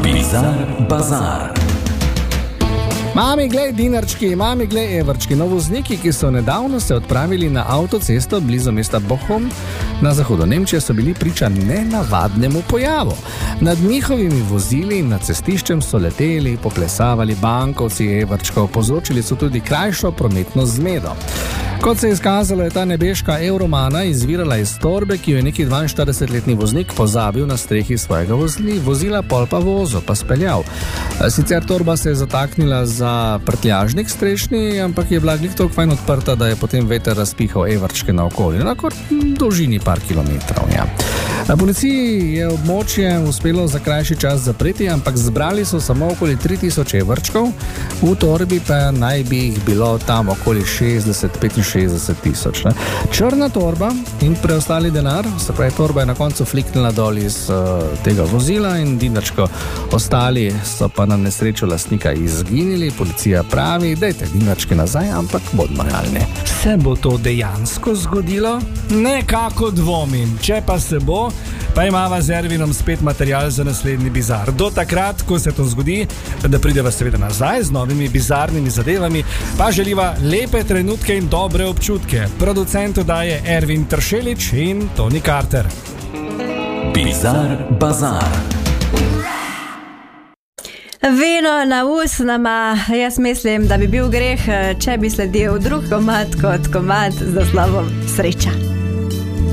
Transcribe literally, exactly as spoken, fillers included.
Bizar Bazar. Mami, glej, dinarčki, mami, glej, evrčki. No, vozniki, ki so nedavno se odpravili na avtocesto blizu mesta Bochum na zahodu Nemčije, so bili priča nenavadnemu pojavu. Nad njihovimi vozili in nad cestiščem so leteli, poplesavali bankovci evrčkov, povzročili so tudi krajšo prometno zmedo. Kot se je izkazalo, je ta nebeška evromana izvirala iz torbe, ki jo je neki dvainštiridesetletni voznik pozabil na strehi svojega vozli, vozila, pol pa vozil, pa speljal. Sicer torba se je zataknila za prtljažnik strešni, ampak je bila glih toliko fajn odprta, da je potem veter razpihal evrčke naokoli, enako dolžini par kilometrov. Ja. Na policiji je območje uspelo za krajši čas zapreti, ampak zbrali so samo okoli tri tisoč evrčkov, v torbi pa naj bi jih bilo tam okoli šestdeset, petinšestdeset tisoč. Ne. Črna torba in preostali denar, se pravi, torba je na koncu fliknila dol iz uh, tega vozila in dinarčko. Ostali so pa na nesrečo lastnika izginili. Policija pravi, dajte dinarčke nazaj, ampak bodimo realni. Se bo to dejansko zgodilo? Nekako dvomim. Če pa se bo, pa imava z Ervinom spet material za naslednji bizar. Do takrat, ko se to zgodi, da prideva seveda nazaj z novimi bizarnimi zadevami, pa želiva lepe trenutke in dobre občutke. Producent oddaje Ervin Tršelič in Toni Carter. Bizar Bazar. Vino na usnama, jaz mislim, da bi bil greh, če bi sledil drug komad kot komad z naslovom Sreča.